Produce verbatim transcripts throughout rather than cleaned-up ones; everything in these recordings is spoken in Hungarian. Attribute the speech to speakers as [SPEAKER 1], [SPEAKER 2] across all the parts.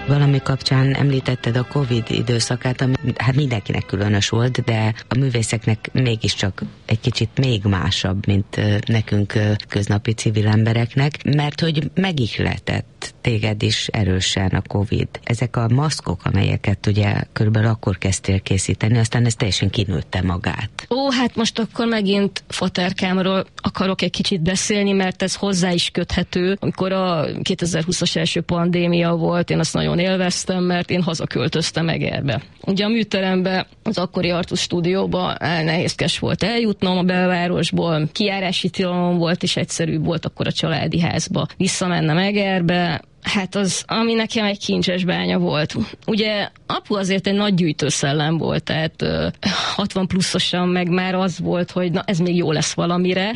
[SPEAKER 1] Valami kapcsán említetted a Covid időszakát, ami hát mindenkinek különös volt, de a művészeknek mégiscsak egy kicsit még másabb, mint nekünk köznapi civil embereknek, mert hogy megihletett téged is erősen a Covid. Ezek a maszkok, amelyeket ugye körülbelül akkor kezdtél készíteni, aztán ez teljesen kinőtte magát.
[SPEAKER 2] Ó, hát most akkor megint foterkámról akarok egy kicsit beszélni, mert ez hozzá is köthető. Amikor a kétezer-húszas első pandémia volt, én azt nagyon élveztem, mert én hazaköltöztem Egerbe. Ugye a műterembe, az akkori Artus stúdióba nehézkes volt eljutnom a belvárosból, kijárási tilalom volt, és egyszerűbb volt akkor a családi házba visszamennem Egerbe. Hát az, ami nekem egy kincses bánya volt. Ugye apu azért egy nagy gyűjtőszellem volt, tehát uh, hatvan pluszosan meg már az volt, hogy na ez még jó lesz valamire,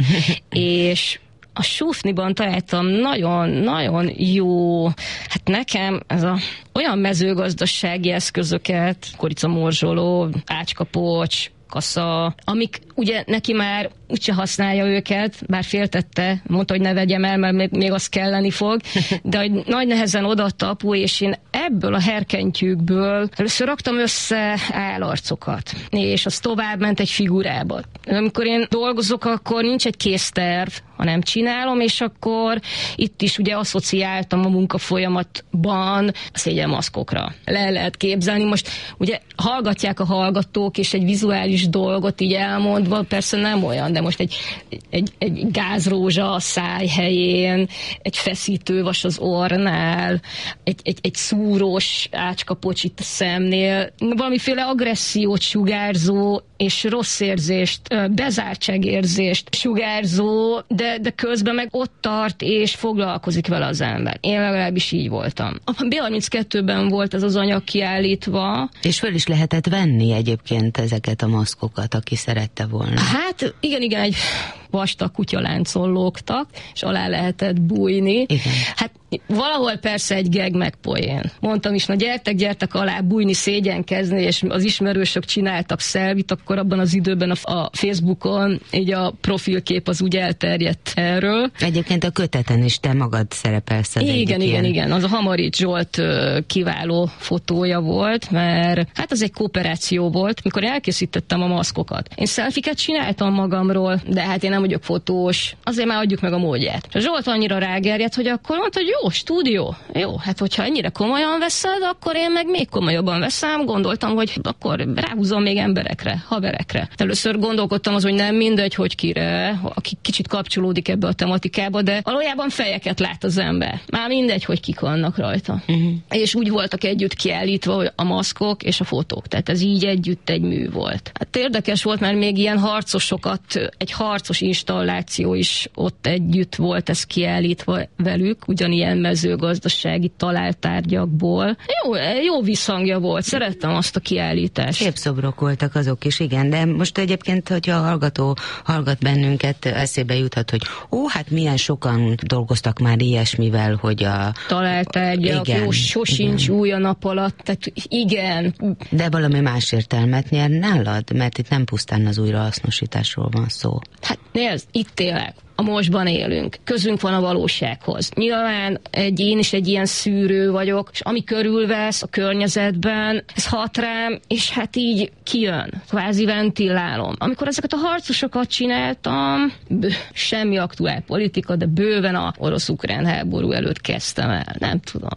[SPEAKER 2] és a Sufniban találtam nagyon-nagyon jó, hát nekem ez a olyan mezőgazdasági eszközöket, koricamorzsoló, ácskapocs, kasza, amik ugye neki már úgyse használja őket, bár féltette, mondta, hogy ne vegyem el, mert még, még az kelleni fog, de hogy nagy nehezen odaadta apu, és én ebből a herkentyűkből először raktam össze állarcokat, és az tovább ment egy figurába. Amikor én dolgozok, akkor nincs egy készterv, hanem csinálom, és akkor itt is ugye asszociáltam a munkafolyamatban a szégyenmaszkokra. Le lehet képzelni, most ugye hallgatják a hallgatók, és egy vizuális dolgot így elmondva, persze nem olyan, de most egy, egy, egy gázrózsa a száj helyén, egy feszítővas az orrnál, egy, egy, egy szúrós ácskapocs itt a szemnél, valamiféle agressziót sugárzó és rossz érzést, bezártságérzést sugárzó, de, de közben meg ott tart és foglalkozik vele az ember. Én legalábbis így voltam. A bé harminckettőben volt ez az anyag kiállítva.
[SPEAKER 1] És föl is lehetett venni egyébként ezeket a maszkokat, aki szerette volna.
[SPEAKER 2] Hát igen, igen, egy vastag kutyaláncon lógtak, és alá lehetett bújni.
[SPEAKER 1] Igen. Hát
[SPEAKER 2] valahol persze egy geg meg poén. Mondtam is, na gyertek, gyertek alá bújni, szégyenkezni, és az ismerősök csináltak szelvit, akkor abban az időben a, a Facebookon így a profilkép az úgy elterjedt erről.
[SPEAKER 1] Egyébként a köteten is te magad szerepelsz. Az
[SPEAKER 2] igen, igen,
[SPEAKER 1] ilyen...
[SPEAKER 2] igen. Az a Hamarics Zsolt kiváló fotója volt, mert hát az egy kooperáció volt, mikor elkészítettem a maszkokat. Én szelfiket csináltam magamról, de hát én nem vagyok fotós, azért már adjuk meg a módját. És a Zsolt annyira rágerjedt, hogy akkor mondta, hogy jó, stúdió. Jó, hát hogyha ennyire komolyan veszed, akkor én meg még komolyabban veszem. Gondoltam, hogy akkor ráhúzom még emberekre, haverekre. Először gondolkodtam az, hogy nem mindegy, hogy kire, aki kicsit kapcsolódik ebbe a tematikába, de valójában fejeket lát az ember. Már mindegy, hogy kik vannak rajta. Uh-huh. És úgy voltak együtt kiállítva a maszkok és a fotók. Tehát ez így együtt egy mű volt. Hát érdekes volt, mert még ilyen harcosokat, egy harcos installáció is ott együtt volt, ez kiállítva velük, ugyanilyen mezőgazdasági találtárgyakból. Jó, jó visszhangja volt, szerettem azt a kiállítást.
[SPEAKER 1] Szép szobrok voltak azok is, igen, de most egyébként, hogyha a hallgató hallgat bennünket, eszébe juthat, hogy ó, hát milyen sokan dolgoztak már ilyesmivel, hogy a...
[SPEAKER 2] Találtárgyak, igen, jó, sosincs igen. Új a nap alatt, tehát igen.
[SPEAKER 1] De valami más értelmet nyer nálad, mert itt nem pusztán az újrahasznosításról van szó.
[SPEAKER 2] Hát nézd, itt élek. A mostban élünk. Közünk van a valósághoz. Nyilván egy, én is egy ilyen szűrő vagyok, és ami körülvesz a környezetben, ez hat rám, és hát így kijön. Kvázi ventilálom. Amikor ezeket a harcosokat csináltam, bő, semmi aktuál politika, de bőven a orosz-ukrán háború előtt kezdtem el. Nem tudom.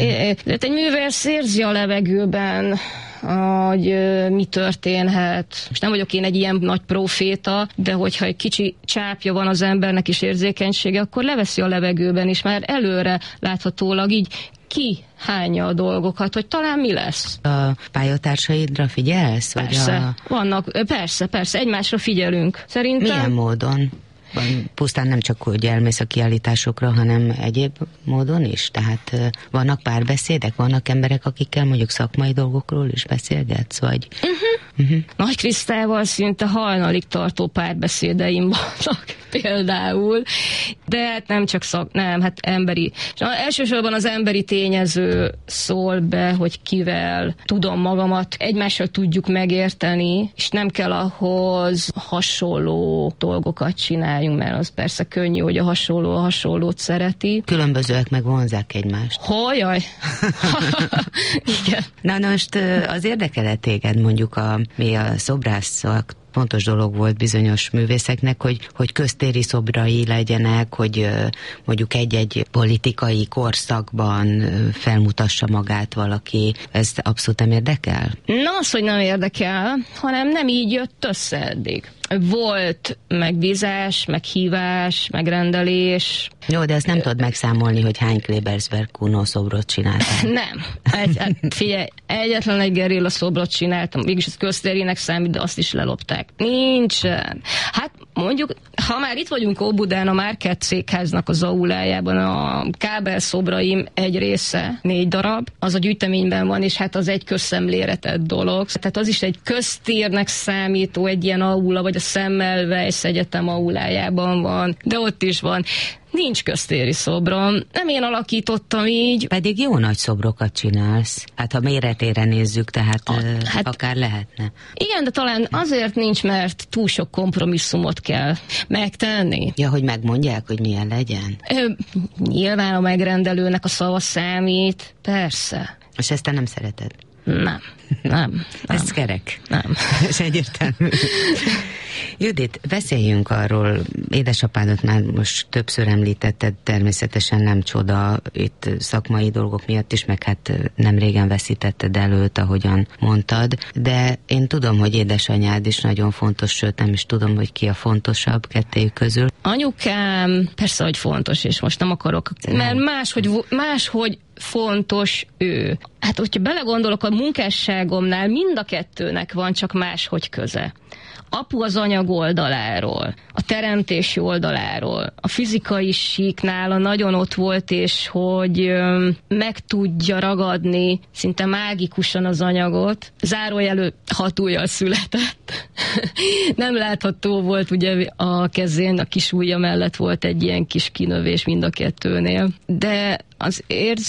[SPEAKER 2] De egy művész érzi a levegőben, hogy uh, mi történhet. Most nem vagyok én egy ilyen nagy proféta, de hogyha egy kicsi csápja van az embernek is érzékenysége, akkor leveszi a levegőben is, már előre láthatólag így ki hányja a dolgokat, hogy talán mi lesz.
[SPEAKER 1] A pályatársaidra figyelsz?
[SPEAKER 2] Persze,
[SPEAKER 1] vagy a...
[SPEAKER 2] vannak, persze, persze, egymásra figyelünk. Szerintem...
[SPEAKER 1] Milyen módon? Pusztán nem csak, hogy elmész a kiállításokra, hanem egyéb módon is? Tehát vannak párbeszédek, vannak emberek, akikkel mondjuk szakmai dolgokról is beszélgetsz, vagy... Uh-huh.
[SPEAKER 2] Uh-huh. Nagy Krisztával szinte hajnalig tartó párbeszédeim vannak például, de hát nem csak szak, nem, hát emberi. És elsősorban az emberi tényező szól be, hogy kivel tudom magamat, egymással tudjuk megérteni, és nem kell ahhoz hasonló dolgokat csináljunk, mert az persze könnyű, hogy a hasonló a hasonlót szereti.
[SPEAKER 1] Különbözőek meg vonzák egymást.
[SPEAKER 2] Hajjaj! Igen.
[SPEAKER 1] Na, na most az érdekel téged mondjuk a, mi a szobrászak, fontos dolog volt bizonyos művészeknek, hogy, hogy köztéri szobrai legyenek, hogy mondjuk egy-egy politikai korszakban felmutassa magát valaki. Ez abszolút nem érdekel?
[SPEAKER 2] Nem az, hogy nem érdekel, hanem nem így jött össze eddig. Volt megbízás, meghívás, megrendelés.
[SPEAKER 1] Jó, de ezt nem tudod megszámolni, hogy hány Klebersberg Kuno szobrot csináltál.
[SPEAKER 2] Nem. Egy, figyelj, egyetlen egy gerilla szobrot csináltam, mégis ez köztérinek számít, de azt is lelopták. Nincsen. Hát mondjuk, ha már itt vagyunk Óbudán, a Márkert székháznak az aulájában, a kábel szobraim egy része, négy darab, az a gyűjteményben van, és hát az egy közszemléletett dolog. Tehát az is egy köztérnek számító, egy ilyen aula, vagy a Semmelweis Egyetem aulájában van, de ott is van. Nincs köztéri szobrom, nem én alakítottam így.
[SPEAKER 1] Pedig jó nagy szobrokat csinálsz. Hát ha méretére nézzük, tehát a, hát, akár lehetne.
[SPEAKER 2] Igen, de talán azért nincs, mert túl sok kompromisszumot kell megtenni.
[SPEAKER 1] Ja, hogy megmondják, hogy milyen legyen?
[SPEAKER 2] Ö, nyilván a megrendelőnek a szava számít, persze.
[SPEAKER 1] És ezt te nem szereted?
[SPEAKER 2] Nem, nem. nem.
[SPEAKER 1] Ez kerek.
[SPEAKER 2] Nem.
[SPEAKER 1] Ez egyértelmű. Judit, beszéljünk arról, édesapádat már most többször említetted, természetesen nem csoda, itt szakmai dolgok miatt is, meg hát nem régen veszítetted előtt, ahogyan mondtad, de én tudom, hogy édesanyád is nagyon fontos, sőt nem is tudom, hogy ki a fontosabb kettőjük közül.
[SPEAKER 2] Anyukám persze, hogy fontos, és most nem akarok, mert máshogy, máshogy fontos ő. Hát, hogyha belegondolok, a munkásságomnál mind a kettőnek van, csak máshogy köze. Apu az anyag oldaláról, a teremtési oldaláról, a fizikai síknál nagyon ott volt, és hogy ö, meg tudja ragadni szinte mágikusan az anyagot. Zárójelő hat ujjal született. Nem látható volt, ugye a kezén, a kis ujja mellett volt egy ilyen kis kinövés mind a kettőnél. De az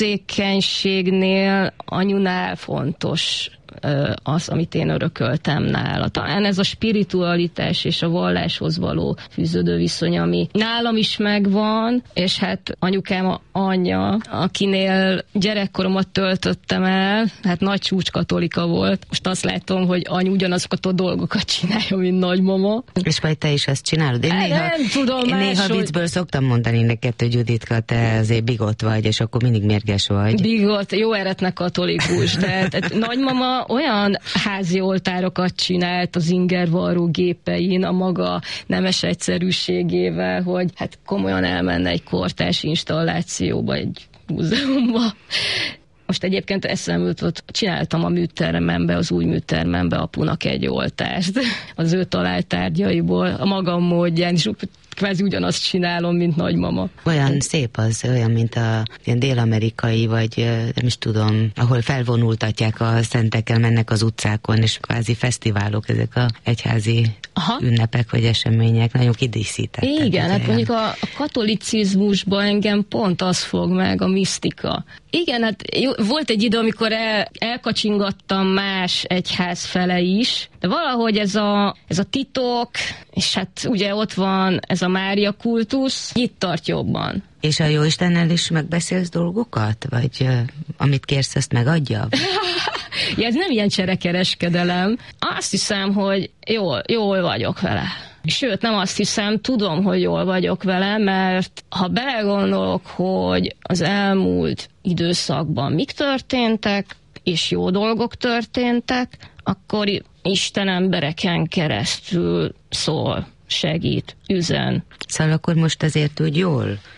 [SPEAKER 2] érzékenységnél anyunál fontos az, amit én örököltem nála. Talán ez a spiritualitás és a valláshoz való fűződő viszony, ami nálam is megvan, és hát anyukám a anyja, akinél gyerekkoromat töltöttem el, hát nagy csúcskatolika volt. Most azt látom, hogy anyu ugyanazokat a dolgokat csinálja, mint nagymama.
[SPEAKER 1] És majd te is ezt csinálod? Én néha,
[SPEAKER 2] nem tudom
[SPEAKER 1] én néha
[SPEAKER 2] máshogy...
[SPEAKER 1] viccből szoktam mondani neked, hogy Juditka, te azért bigot vagy, és akkor mindig mérges vagy.
[SPEAKER 2] Bigot, jó eretnek katolikus, de tehát nagymama olyan házi oltárokat csinált az ingervarró gépein a maga nemes egyszerűségével, hogy hát komolyan elmenne egy kortárs installációba, egy múzeumba. Most egyébként eszembe jutott, csináltam a műtermembe, az új műtermembe apunak egy oltást az ő talált tárgyaiból, a magam módján, és kvázi ugyanazt csinálom, mint nagymama.
[SPEAKER 1] Olyan szép az, olyan, mint a ilyen dél-amerikai, vagy nem is tudom, ahol felvonultatják a szentekkel, mennek az utcákon, és kvázi fesztiválok, ezek a egyházi Aha. ünnepek, vagy események, nagyon kidíszítettek.
[SPEAKER 2] Igen, hát mondjuk a, a katolicizmusban engem pont az fog meg, a misztika. Igen, hát jó, volt egy idő, amikor el, elkacsingattam más egyház fele is, de valahogy ez a, ez a titok, és hát ugye ott van ez a Mária kultusz, itt tart jobban.
[SPEAKER 1] És a Jóistennel is megbeszélsz dolgokat? Vagy uh, amit kérsz, ezt megadja?
[SPEAKER 2] Ja, ez nem ilyen cserekereskedelem. Azt hiszem, hogy jól, jól vagyok vele. Sőt, nem azt hiszem, tudom, hogy jól vagyok vele, mert ha belegondolok, hogy az elmúlt időszakban mik történtek, és jó dolgok történtek, akkor Isten embereken keresztül szól, segít, üzen.
[SPEAKER 1] Szóval akkor most azért úgy jól,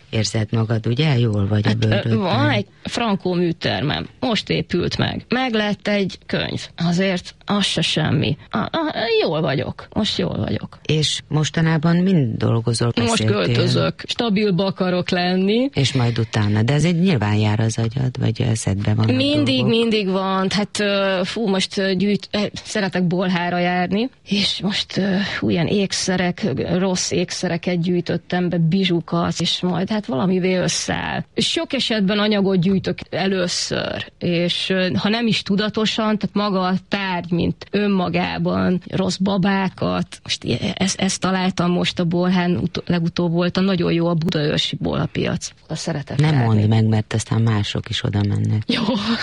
[SPEAKER 1] érzed magad, ugye? Jól vagy a bőrödben.
[SPEAKER 2] Hát, van egy frankó műtermem, most épült meg. Meg lett egy könyv. Azért az se semmi. A, a, jól vagyok. Most jól vagyok.
[SPEAKER 1] És mostanában mind dolgozol?
[SPEAKER 2] Most költözök. Stabilba akarok lenni.
[SPEAKER 1] És majd utána. De ez egy nyilván jár az agyad, vagy eszedben van?
[SPEAKER 2] Mindig, mindig van. Hát fú, most gyűjt, szeretek bolhára járni, és most fú, ilyen ékszerek, rossz ékszereket gyűjtöttem be, bizsukat, és majd hát valamivé összeáll. Sok esetben anyagot gyűjtök először, és ha nem is tudatosan, tehát maga a tárgy, mint önmagában, rossz babákat, most ezt, ezt találtam most a bolhán, legutóbb voltam, nagyon jó a budaörsi bolhapiac. A szeretek
[SPEAKER 1] Nem
[SPEAKER 2] járni.
[SPEAKER 1] mondd meg, mert aztán mások is oda mennek.
[SPEAKER 2] Jó.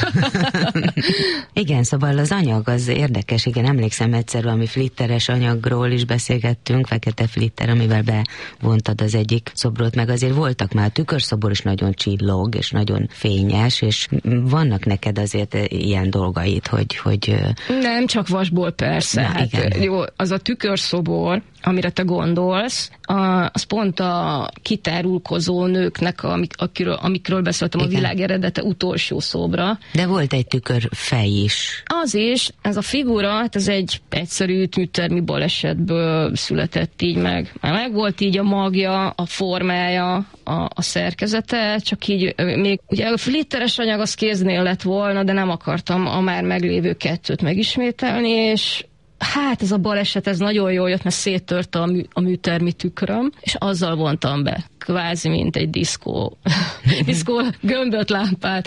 [SPEAKER 1] Igen, szóval az anyag az érdekes, igen, emlékszem egyszer valami flitteres anyagról is beszélgettünk, fekete flitter, amivel bevontad az egyik szobrot, meg azért voltak már, a tükörszobor is nagyon csillog, és nagyon fényes, és vannak neked azért ilyen dolgaid, hogy... hogy
[SPEAKER 2] nem csak vasból, persze.
[SPEAKER 1] Na,
[SPEAKER 2] hát,
[SPEAKER 1] igen.
[SPEAKER 2] jó, az a tükörszobor, amire te gondolsz, a, az pont a kitárulkozó nőknek, amik, akiről, amikről beszéltem, igen. A világ eredete utolsó szobra.
[SPEAKER 1] De volt egy tükörfej is.
[SPEAKER 2] Az is, ez a figura, hát ez egy egyszerű műtermi balesetből született így meg. Már meg volt így a magja, a formája, a, a szerkezete, csak így még, ugye a flitteres anyag az kéznél lett volna, de nem akartam a már meglévő kettőt megismételni, és hát ez a baleset, ez nagyon jól jött, mert széttört a, mű, a műtermi tükröm, és azzal vontam be, kvázi, mint egy diszkó, diszkó gömböt lámpát.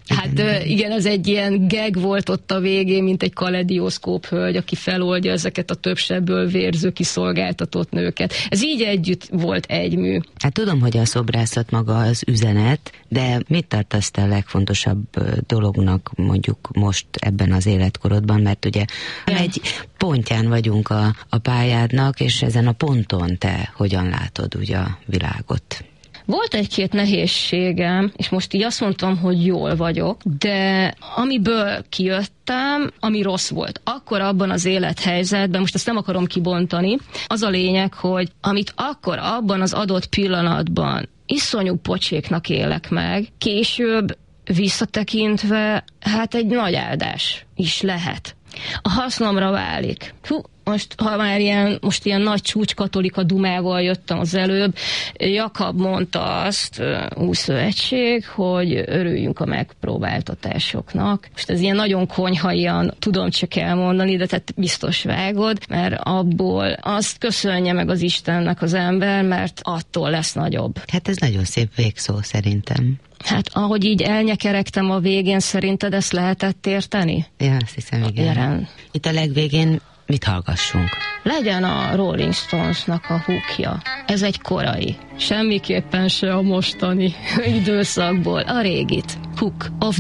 [SPEAKER 2] Hát igen, ez egy ilyen gag volt ott a végén, mint egy kaledioszkóp hölgy, aki feloldja ezeket a több sebből vérző kiszolgáltatott nőket. Ez így együtt volt egy mű.
[SPEAKER 1] Hát tudom, hogy a szobrászat maga az üzenet, de mit tartasz te a legfontosabb dolognak mondjuk most ebben az életkorodban, mert ugye ja. egy pontján vagyunk a, a pályádnak, és ezen a ponton te hogyan látod ugye a világot?
[SPEAKER 2] Volt egy-két nehézségem, és most így azt mondtam, hogy jól vagyok, de amiből kijöttem, ami rossz volt, akkor abban az élethelyzetben, most ezt nem akarom kibontani, az a lényeg, hogy amit akkor abban az adott pillanatban iszonyú pocséknak élek meg, később visszatekintve, hát egy nagy áldás is lehet. A hasznomra válik. Hú, most, ha már ilyen, most ilyen nagy csúcskatolika dumával jöttem az előbb, Jakab mondta azt, Újszövetség, hogy örüljünk a megpróbáltatásoknak. Most ez ilyen nagyon konyhaian, tudom csak elmondani, de tehát biztos vágod, mert abból azt köszönje meg az Istennek az ember, mert attól lesz nagyobb.
[SPEAKER 1] Hát ez nagyon szép végszó szerintem.
[SPEAKER 2] Hát ahogy így elnyekeregtem a végén, szerinted ezt lehetett érteni?
[SPEAKER 1] Ja, azt hiszem, igen.
[SPEAKER 2] Jelen.
[SPEAKER 1] Itt a legvégén mit hallgassunk?
[SPEAKER 2] Legyen a Rolling Stonesnak a Hookja. Ez egy korai. Semmiképpen se a mostani időszakból. A régit. Hook of